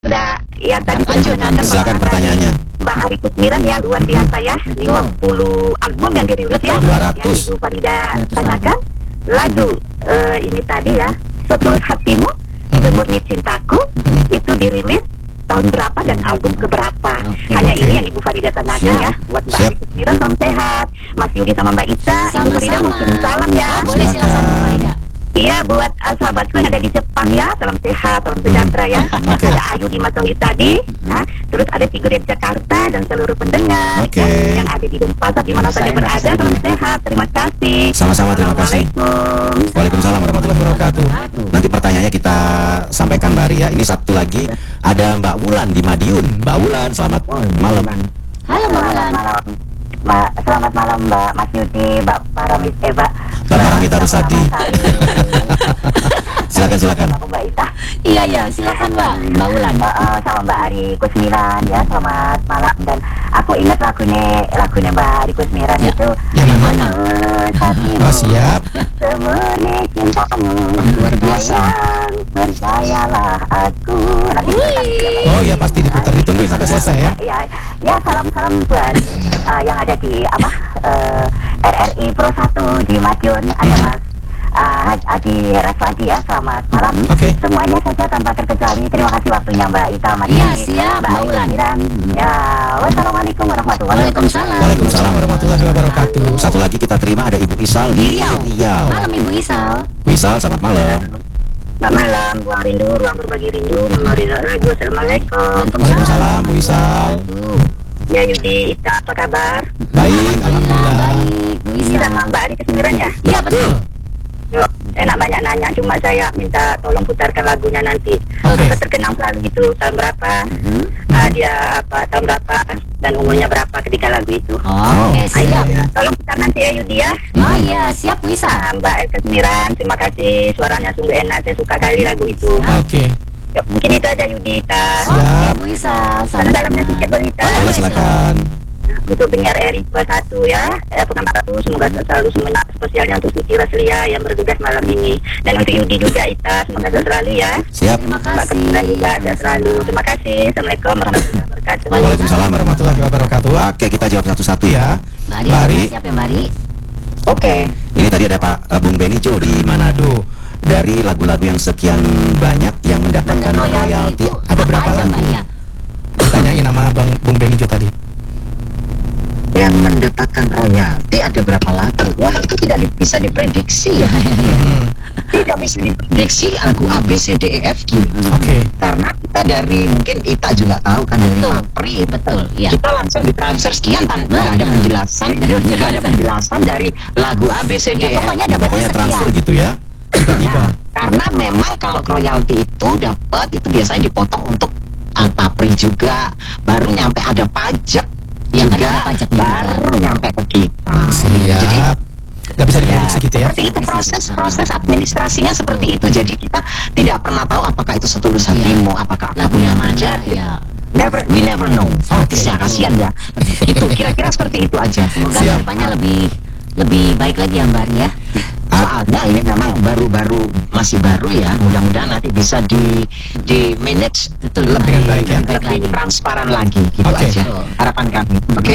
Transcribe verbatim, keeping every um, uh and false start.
Udah, ya tadi Lanjut, perkenalkan silakan Mbak pertanyaannya. Mbak Hari Kusmiran ya, luar biasa ya, lima puluh album yang dirilis ya, dua ratus. yang Ibu Farida tanyakan. Lagu eh, ini tadi ya, Setulus Hatimu, Semurni Cintaku, itu dirilis tahun berapa dan album keberapa? Hanya ini yang Ibu Farida tanyakan ya, buat Mbak Hari Kusmiran, salam sehat. Mas Yudi sama Mbak Ita, Ibu Farida mungkin salam ya. Boleh silakan Mbak Farida. Iya, buat uh, sahabatku yang ada di Jepang ya, salam sehat, salam sejahtera ya. Oke. Ada Ayu di Matongi tadi, nah, terus ada Tigre di Jakarta dan seluruh pendengar Oke. ya, yang ada di Denpasar di mana saja berada, salam sehat, terima kasih. Sama-sama, terima kasih. Assalamualaikum. Waalaikumsalam warahmatullahi wabarakatuh. Nanti pertanyaannya kita sampaikan Mbak Ria. Ini satu lagi ada Mbak Wulan di Madiun. Mbak Wulan, selamat malam. Halo Mbak Wulan. Selamat malam, Mbak. Selamat malam Mbak Mas Yudi, Mbak Paramis, eh Mbak. Mbak Paramita Rusadi. Silakan silakan. Mbak Ita. Iya ya, silakan Mbak. Mbak Wulan. Mbak, eh, sama Mbak Ari Kusmiran ya, selamat malam. Dan aku ingat lagunya lagunya Mbak Ari Kusmiran Ya. itu Yang mana? Setulus Hatimu, Oh, siap. Semurni Cintamu, Luar biasa. sayang, percayalah aku. Nanti kita- Oh ya, pasti diputar, ditungguin sampai selesai ya. ya, ya salam-salam buat eh, yang ada di apa eh, R R I Pro satu di Madiun, ada Mas uh, Adi Raswadi ya, selamat malam. Oke. Semuanya saja tanpa terkecuali, terima kasih waktunya Mbak Ita Madi. Iya, siap, Mbak Mbak Wulan. Wulan. Ya, wassalamualaikum warahmatullahi wabarakatuh. Waalaikumsalam. Waalaikumsalam warahmatullahi wabarakatuh. Satu lagi kita terima ada Ibu Isal di Riau. Riau. Malam Ibu Isal. Bu Isal, selamat malam. Selamat malam, ruang rindu, ruang berbagi rindu, memori radio. Assalamualaikum. Waalaikumsalam Bu Isal. Ya Yudi, Ita, apa kabar? Baik, alhamdulillah. Baik, Bu Ini Isal. sama Mbak Ari Kesemiran ya? Iya betul. Yo, enak banyak nanya, cuma saya minta tolong putarkan lagunya nanti. Oke. Sudah terkenang selalu itu, tahun berapa, ah, dia apa, tahun berapa, dan umurnya berapa ketika lagu itu. Oh, oke, Ayo, siap. tolong putar nanti ya Yudi ya. Oh iya, siap Bu Isal. Ah, Mbak Eka Semiran, terima kasih, suaranya sungguh enak, saya suka kali lagu itu. Oke. Ya, mungkin itu aja Yudi, ta. Oke Bu Isal. Karena dalamnya sedikit berita. Boleh silakan. Untuk penyiar R I dua puluh satu ya, eh, pengamat satu, semoga selalu semangat spesialnya untuk Suci Raslia yang bertugas malam ini, dan untuk Yudi juga Ita, semoga sehat selalu ya. Siap. Terima Mbak kasih. Kesemiran juga sehat selalu. Terima kasih. Assalamualaikum warahmatullahi wabarakatuh. Waalaikumsalam warahmatullahi wabarakatuh. Oke, kita jawab satu-satu ya. Mbak Ari, Mbak Ari, siap ya Mbak Ari? Oke. ini tadi ada Pak eh, Bung Benijo di Manado. Dari lagu-lagu yang sekian banyak yang mendapatkan royalti, ada berapa aja, lagu? Mbak ya? Tanyain nama Bang Bung Benijo tadi. Yang mendapatkan royalti ada berapa lagu? Wah, itu tidak di- bisa diprediksi ya. Tidak bisa diprediksi lagu A B C D E F G. Oke. Karena kita dari, mungkin Ita juga tahu kan, dari Betul. Papri, Betul, iya. kita langsung ditransfer sekian tanpa ada penjelasan, tidak ada penjelasan dari lagu A B C D E F G. Ya, pokoknya ada Pokoknya batas transfer sekian. gitu ya. Tiba-tiba. Karena memang kalau royalti itu dapat, itu biasanya dipotong untuk uh, Papri juga, baru nyampe ada pajak Yang juga, ada pajak juga. baru nyampe ke kita. Siap. Gak bisa diprediksi gitu ya. Seperti itu proses proses administrasinya seperti itu. Jadi kita tidak pernah tahu apakah itu setulus hatimu, apakah Lagunya mana? aja. Ya. Never, we never know. Artisnya kasihan ya. Itu kira-kira seperti itu aja. Semoga Siap. depannya lebih lebih baik lagi ya Mbak Ari ya. Soalnya ini memang baru-baru, masih baru ya. Mudah-mudahan nanti bisa di di manage Betul, lebih baik ya. lebih transparan lagi. Gitu Oke. aja harapan kami. Oke.